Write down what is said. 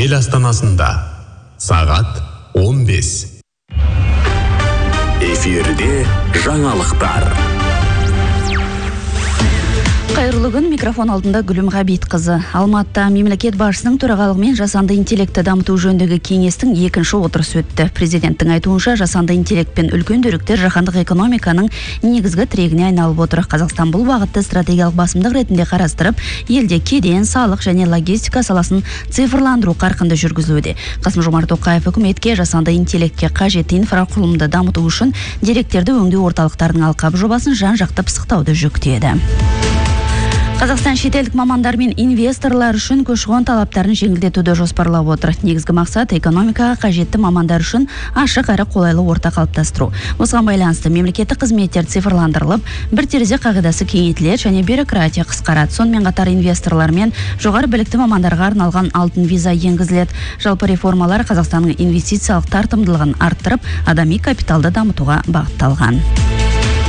ел астанасында. Сағат 15. Эфирде жаңалықтар. Қайырлы күн, микрофон алдында Гүлім Ғабит қызы. Алматыда мемлекет басшысының төрағалығымен жасанды интеллекті дамыту жөніндегі кеңестің екінші отырысы өтті. Президенттің айтуынша, жасанды интеллект пен үлкен дөректер жаһандық экономиканың негізгі тірегіне айналып отыр. Қазақстан бұл бағытты стратегиялық басымдық ретінде қарастырып, елде кеден, салық және логистика саласын цифрландыру қарқынды жүргізілуде. Қасым-Жомарт Тоқаев үкіметке жасанды интеллектке қажетті инфрақұрылымды дамыту үшін деректерді өңдеу орталықтарының алқап жобасын жан-жақты пысықтауды жүктеді. Қазақстан шетелдік мамандар мен инвесторлар үшін көші-қон талаптарын жеңілдетуді жоспарлап отыр. Негізгі мақсат экономикаға қажетті мамандар үшін ашық әрі қолайлы орта қалыптастыру. Осыған байланысты мемлекеттік қызметтер цифрландырылып, бір терезе қағидасы кеңейтіледі және бюрократия қысқарады. Сонымен қатар инвесторлар мен жоғары білікті мамандарға арналған алтын виза енгізіледі. Жалпы реформалар Қазақстанның инвестициялық тартымдылығын арттырып, адами капиталды дамытуға бағытталған.